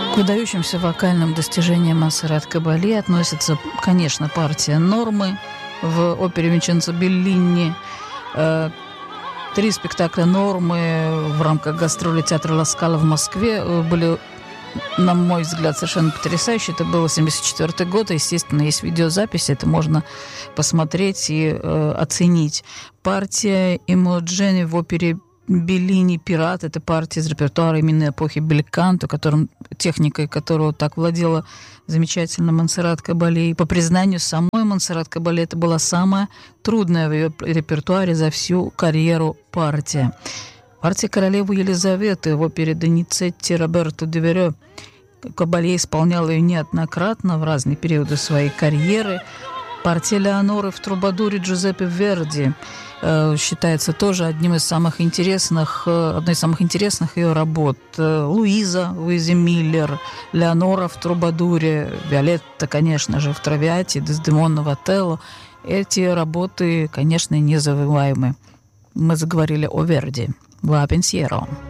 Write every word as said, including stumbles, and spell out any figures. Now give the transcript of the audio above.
К выдающимся вокальным достижениям Монсеррат Кабале относится, конечно, партия «Нормы» в опере Винченцо Беллини. Три спектакля «Нормы» в рамках гастроли театра Ла Скала в Москве были, на мой взгляд, совершенно потрясающие. Это был семьдесят четвёртый год, и, естественно, есть видеозапись, это можно посмотреть и э, оценить. Партия Имоджени в опере Беллини «Пират» — это партия из репертуара именно эпохи Бельканто, которым, техникой которого так владела замечательно Монсеррат Кабале. И по признанию самой Монсеррат Кабале, это была самая трудная в ее репертуаре за всю карьеру партия. Партия королевы Елизаветы в опере Доницетти Роберто де Верё. Кабале исполнял ее неоднократно в разные периоды своей карьеры. Партия Леоноры в «Трубадуре» Джузеппе Верди э, считается тоже одним из самых интересных, э, одной из самых интересных ее работ. Э, Луиза Луизи Миллер, Леонора в «Трубадуре», Виолетта, конечно же, в «Травиате», Дездемона в «Отелло». Эти работы, конечно, незабываемы. Мы заговорили о Верди. Ва пенсьеро.